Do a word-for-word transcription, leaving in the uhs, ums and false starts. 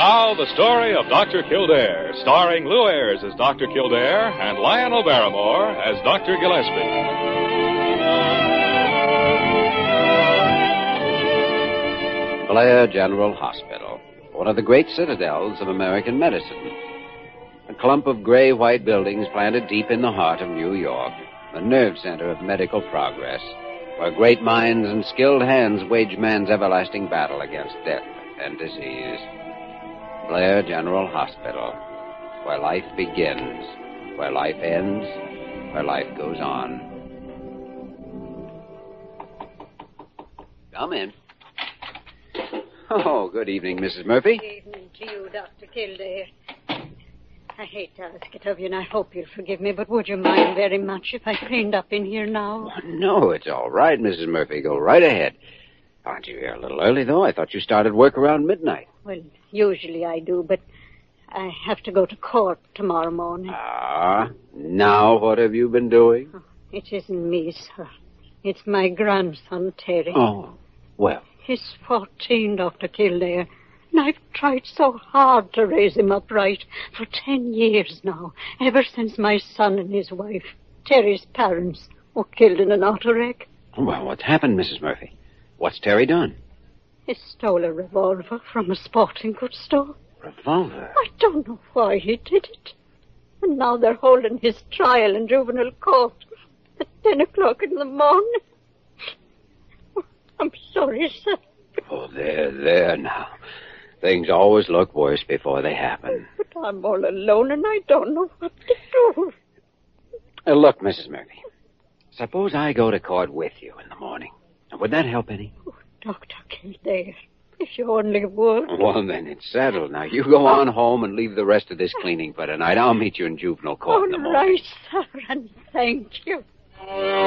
now, the story of Doctor Kildare, starring Lou Ayres as Doctor Kildare and Lionel Barrymore as Doctor Gillespie. Blair General Hospital, one of the great citadels of American medicine. A clump of gray-white buildings planted deep in the heart of New York, the nerve center of medical progress, where great minds and skilled hands wage man's everlasting battle against death and disease. Blair General Hospital, where life begins, where life ends, where life goes on. Come in. Oh, good evening, Missus Murphy. Good evening to you, Doctor Kildare. I hate to ask it of you, and I hope you'll forgive me, but would you mind very much if I cleaned up in here now? Oh, no, it's all right, Missus Murphy. Go right ahead. Aren't you here a little early, though? I thought you started work around midnight. Well, usually I do, but I have to go to court tomorrow morning. Ah, now what have you been doing? Oh, it isn't me, sir. It's my grandson, Terry. Oh, well. He's fourteen, Doctor Kildare. And I've tried so hard to raise him up right for ten years now, ever since my son and his wife, Terry's parents, were killed in an auto wreck. Well, what's happened, Missus Murphy? What's Terry done? He stole a revolver from a sporting goods store. Revolver? I don't know why he did it. And now they're holding his trial in juvenile court at ten o'clock in the morning. I'm sorry, sir. Oh, there, there now. Things always look worse before they happen. But I'm all alone and I don't know what to do. Uh, look, Missus Murphy, suppose I go to court with you in the morning. Would that help any? Oh, Doctor Kildare, if you only would. Well, then it's settled. Now, you go on home and leave the rest of this cleaning for tonight. I'll meet you in juvenile court in the All morning. right, sir, and thank you.